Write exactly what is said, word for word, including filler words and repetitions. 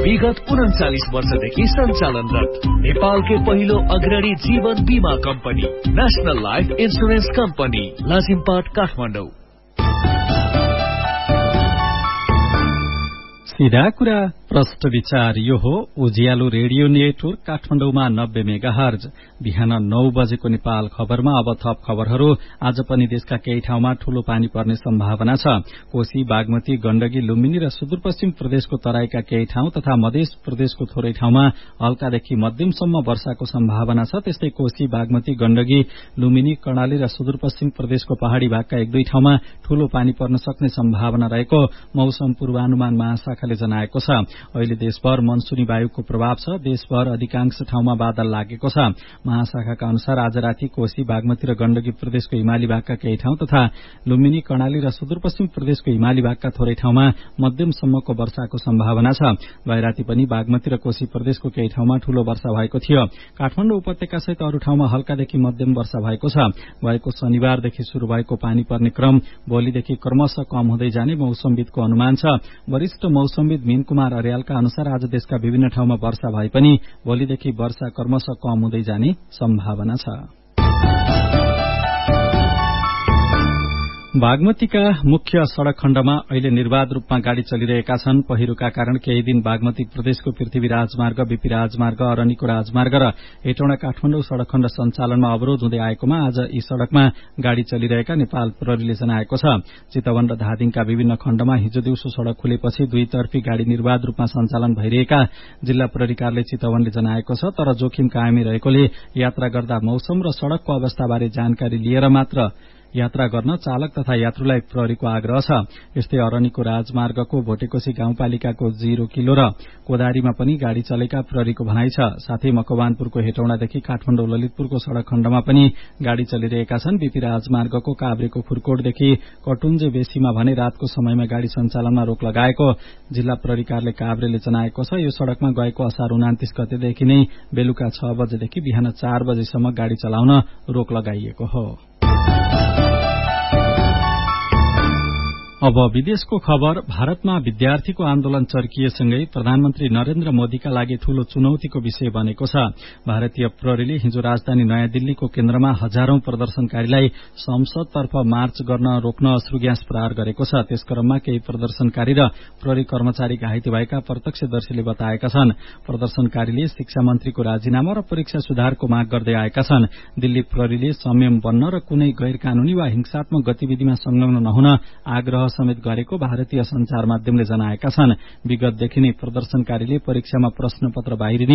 विगत उन्चालिस वर्षदेखि सञ्चालनरत नेपालकै पहिलो अग्रणी जीवन बीमा company national life insurance company Lazimpat Kathmandu. सीधा कुरा प्रष्ट विचार यो हो उज्यालो रेडियो नेटवर्क काठमाडौँमा नब्बे मेगाहर्ज। बिहान नौ बजेको नेपाल खबरमा अब थप खबरहरू। आज पनि देशका केही ठाउँमा ठूलो पानी पर्ने सम्भावना छ। कोशी, बागमती, गण्डकी, लुम्बिनी र सुदूरपश्चिम प्रदेशको तराईका केही ठाउँ तथा मध्य प्रदेशको थोरै ठाउँमा हल्कादेखि मध्यमसम्म वर्षाको सम्भावना छ। त्यस्तै कोशी, बागमती, गण्डकी, लुम्बिनी, कर्णाली र सुदूरपश्चिम प्रदेशको पहाड़ी भागका एक दुई ठाउँमा ठूलो पानी पर्न सक्ने सम्भावना रहेको मौसम पूर्वानुमान महाशाखाले जनाएको छ। अहिले देशभर मनसुनी वायुको प्रभाव छ। देशभर अधिकांश ठाउँमा बादल लागेको छ। महाशाखाका अनुसार आज राति कोशी, बागमती र गण्डकी प्रदेशको हिमाली भागका केही ठाउँ तथा लुम्बिनी, कर्णाली र सुदूरपश्चिम प्रदेशको हिमाली भागका थोरै ठाउँमा मध्यमसम्मको वर्षाको सम्भावना छ। गए राति पनि बागमती र कोशी प्रदेशको केही ठाउँमा ठूलो वर्षा भएको थियो। काठमाडौँ उपत्यका सहित अरू ठाउँमा हल्कादेखि मध्यम वर्षा भएको छ। गएको शनिबारदेखि शुरू भएको पानी पर्ने क्रम भोलिदेखि क्रमशः कम हुँदै जाने मौसमविदको अनुमान छ। वरिष्ठ मौसमविद मीन कुमार अर्यालका अनुसार आज देशका विभिन्न ठाउँमा वर्षा भए पनि भोलिदेखि वर्षा क्रमशः कम हुँदै जाने सम्भावना छ। बागमतीका मुख्य सड़क खण्डमा अहिले निर्वाध रूपमा गाड़ी चलिरहेका छन्। पहिरोका कारण केही दिन बागमती प्रदेशको पृथ्वी राजमार्ग, बीपी राजमार्ग, अरनिको राजमार्ग र हेटौँडा काठमाडौँ सड़क खण्ड सञ्चालनमा अवरोध हुँदै आएकोमा आज यी सड़कमा गाड़ी चलिरहेका नेपाल प्रहरीले जनाएको छ। चितवन र धादिङका विभिन्न खण्डमा हिजो दिउँसो सड़क खुलेपछि दुईतर्फी गाड़ी निर्वाध रूपमा सञ्चालन भइरहेका जिल्ला प्रहरी कार्यालय चितवनले जनाएको छ। तर जोखिम कायमै रहेकोले यात्रा गर्दा मौसम र सड़कको अवस्थाबारे जानकारी लिएर मात्र यात्रा गर्न चालक तथा यात्रुलाई प्रहरीको आग्रह छ। यस्तै अरनिको राजमार्गको भोटेकोशी गाउँपालिकाको जीरो किलो र कोदारीमा पनि गाड़ी चलेका प्रहरीको भनाइ छ। साथै मकवानपुरको हेटौँडादेखि काठमाडौँ ललितपुरको सड़क खण्डमा पनि गाड़ी चलिरहेका छन्। बीपी राजमार्गको काभ्रेको खुरकोटदेखि कटुञ्जे बेसीमा भने रातको समयमा गाड़ी सञ्चालनमा रोक लगाएको जिल्ला प्रहरी कार्यालय काभ्रेले जनाएको छ। यो सड़कमा गएको असार उनातिस गतेदेखि नै बेलुका छ बजेदेखि बिहान चार बजेसम्म गाड़ी चलाउन रोक लगाइएको हो। अब विदेशको खबर। भारतमा विद्यार्थीको आन्दोलन चर्किएसँगै प्रधानमन्त्री नरेन्द्र मोदीका लागि ठूलो चुनौतीको विषय बनेको छ। भारतीय प्रहरीले हिजो राजधानी नयाँ दिल्लीको केन्द्रमा हजारौं प्रदर्शनकारीलाई संसदतर्फ मार्च गर्न रोक्न अश्रु ग्यास प्रहार गरेको छ। त्यसक्रममा केही प्रदर्शनकारी र प्रहरी कर्मचारी घाइते भएका प्रत्यक्षदर्शीले बताएका छन्। प्रदर्शनकारीले शिक्षा मन्त्रीको राजीनामा र परीक्षा सुधारको माग गर्दै आएका छन्। दिल्ली प्रहरीले संयम बन्न र कुनै गैर कानूनी वा हिंसात्मक गतिविधिमा संलग्न नहुन आग्रह समेत गरेको भारतीय संचार माध्यमले जनाएका छन्। विगतदेखि नै प्रदर्शनकारीले परीक्षामा प्रश्नपत्र बाहिरिने